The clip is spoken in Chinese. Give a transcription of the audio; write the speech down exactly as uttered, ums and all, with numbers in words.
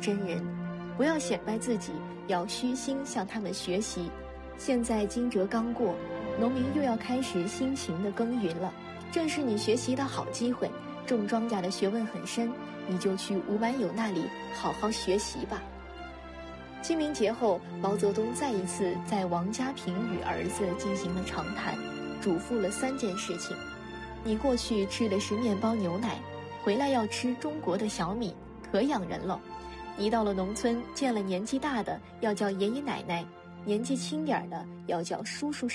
真人。不要显摆自己，要虚心向他们学习。现在惊蛰刚过，农民又要开始辛勤的耕耘了，正是你学习的好机会。种庄稼的学问很深，你就去吴满友那里好好学习吧。清明节后，毛泽东再一次在王家坪与儿子进行了长谈，嘱咐了三件事情：你过去吃的是面包牛奶，回来要吃中国的小米，可养人了。你到了农村，见了年纪大的要叫爷爷奶奶，年纪轻点的要叫叔叔